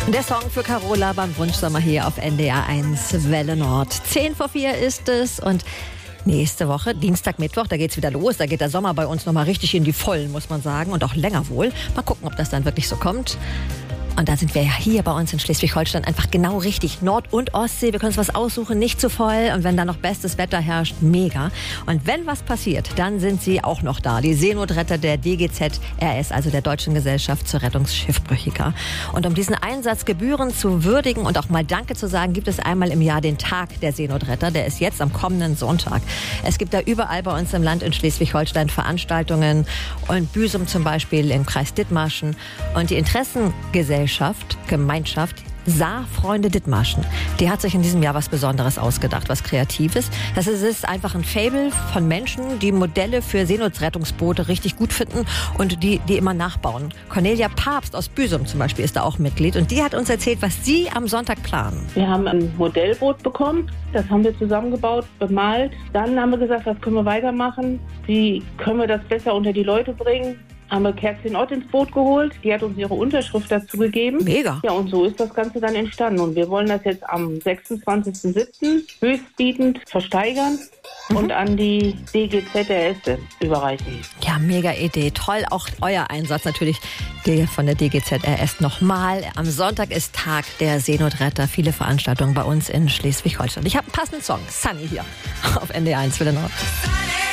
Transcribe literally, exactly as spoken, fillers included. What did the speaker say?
Der Song für Carola beim Wunschsommer hier auf N D R eins Welle Nord. Zehn vor vier ist es und nächste Woche, Dienstag, Mittwoch, da geht's wieder los. Da geht der Sommer bei uns nochmal richtig in die Vollen, muss man sagen. Und auch länger wohl. Mal gucken, ob das dann wirklich so kommt. Und da sind wir ja hier bei uns in Schleswig-Holstein einfach genau richtig. Nord- und Ostsee, wir können uns was aussuchen, nicht zu voll. Und wenn da noch bestes Wetter herrscht, mega. Und wenn was passiert, dann sind sie auch noch da. Die Seenotretter der D G Z R S, also der Deutschen Gesellschaft zur Rettung Schiffbrüchiger. Und um diesen Einsatz gebührend zu würdigen und auch mal Danke zu sagen, gibt es einmal im Jahr den Tag der Seenotretter. Der ist jetzt am kommenden Sonntag. Es gibt da überall bei uns im Land in Schleswig-Holstein Veranstaltungen. Und Büsum zum Beispiel im Kreis Dithmarschen. Und die Interessengesellschaft Gemeinschaft Saarfreunde Dithmarschen. Die hat sich in diesem Jahr was Besonderes ausgedacht, was Kreatives. Das ist, ist einfach ein Faible von Menschen, die Modelle für Seenotrettungsboote richtig gut finden und die, die immer nachbauen. Cornelia Papst aus Büsum zum Beispiel ist da auch Mitglied und die hat uns erzählt, was sie am Sonntag planen. Wir haben ein Modellboot bekommen, das haben wir zusammengebaut, bemalt. Dann haben wir gesagt, was können wir weitermachen? Wie können wir das besser unter die Leute bringen? Haben wir Kerstin Ott ins Boot geholt. Die hat uns ihre Unterschrift dazu gegeben. Mega. Ja, und so ist das Ganze dann entstanden. Und wir wollen das jetzt am sechsundzwanzigsten siebten höchstbietend versteigern mhm. und an die D G Z R S überreichen. Ja, mega Idee. Toll, auch euer Einsatz natürlich der von der D G Z R S nochmal. Am Sonntag ist Tag der Seenotretter. Viele Veranstaltungen bei uns in Schleswig-Holstein. Ich habe einen passenden Song. Sunny hier auf N D R eins Welle Nord.